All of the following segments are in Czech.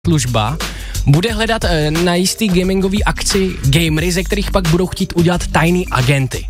služba bude hledat na jistý gamingový akci gamery, ze kterých pak budou chtít udělat tajný agenty.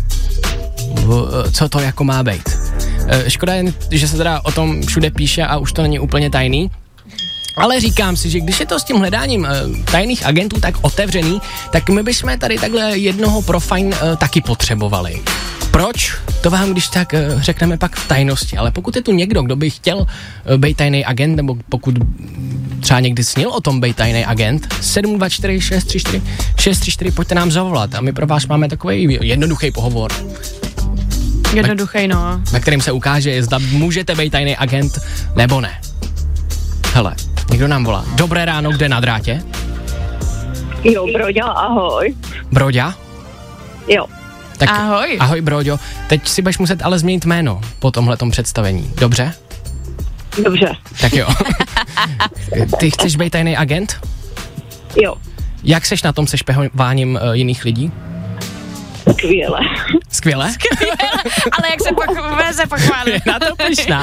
Co to jako má být? Škoda jen, že se teda o tom všude píše a už to není úplně tajný. Ale říkám si, že když je to s tím hledáním tajných agentů tak otevřený, tak my bychom tady takhle jednoho profajn taky potřebovali. Proč? To vám když tak řekneme pak v tajnosti, ale pokud je tu někdo, kdo by chtěl být tajný agent, nebo pokud třeba někdy snil o tom být tajný agent, 724 634 634, pojďte nám zavolat a my pro vás máme takový jednoduchý pohovor. Jednoduchý, no. Na kterým se ukáže, zda můžete být tajný agent, nebo ne. Hele, někdo nám volá. Dobré ráno, kde na drátě? Jo, Broďa, ahoj. Broďa? Jo. Tak, ahoj. Ahoj, Broďo. Teď si budeš muset ale změnit jméno po tomhletom představení. Dobře? Dobře. Tak jo. Ty chceš být tajný agent? Jo. Jak seš na tom se špehováním jiných lidí? Skvěle. Skvěle? Ale jak se pochválí. Je na to pyšná.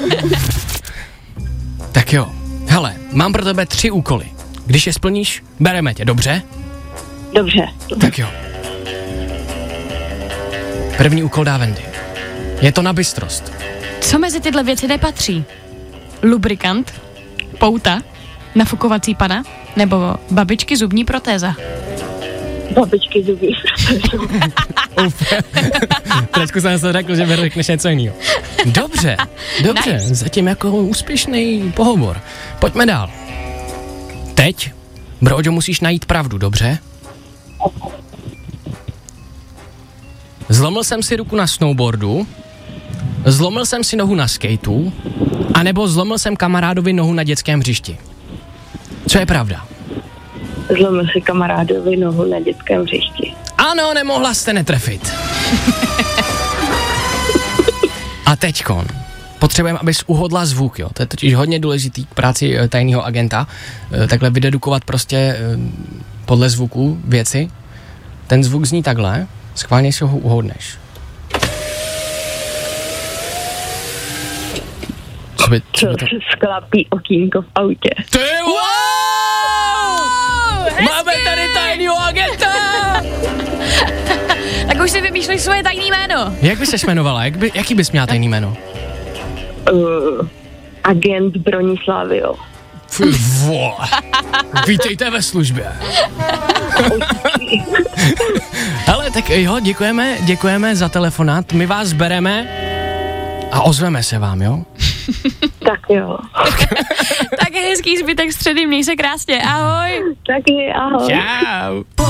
Tak jo. Hele, mám pro tebe 3 úkoly. Když je splníš, bereme tě, dobře? Dobře. Tak jo. První úkol dá Wendy. Je to na bystrost. Co mezi tyhle věci nepatří? Lubrikant, pouta, nafukovací pana nebo babičky zubní protéza? Babičky zubní protéza. Trošku jsem se řekl, že mi řekneš něco jiného. Dobře, Nice. Zatím jako úspěšný pohovor. Pojďme dál. Teď, Broďo, musíš najít pravdu, dobře? Zlomil jsem si ruku na snowboardu, zlomil jsem si nohu na skateu, anebo zlomil jsem kamarádovi nohu na dětském hřišti. Co je pravda? Zlomil si kamarádovi nohu na dětském hřišti. Ano, nemohla jste netrefit. A teďkon. Potřebujeme, abys uhodla zvuk, jo. To je totiž hodně důležitý k práci tajného agenta. Takhle vydedukovat prostě podle zvuku věci. Ten zvuk zní takhle. Schválně si ho uhodneš. Co se sklapí okýnko v autě. Ty Máme tady tajného agenta! Tak už si vymýšlej svoje tajný jméno. Jak by se jmenovala? Jaký bys měla tajný jméno? Agent Bronislavio. Vítejte ve službě. Ale tak jo, děkujeme za telefonát, my vás bereme a ozveme se vám, jo? Tak jo. Tak je hezký zbytek středy, měj se krásně, ahoj. Taky ahoj. Čau.